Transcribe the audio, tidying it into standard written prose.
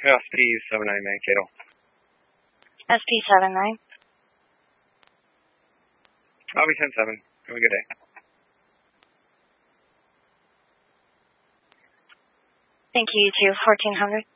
SP79 Mankato. SP79. I'll be 10-7. Have a good day. Thank you, 1400.